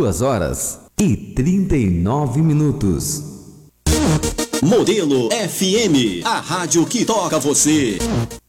2h39. Modelo FM, a rádio que toca você.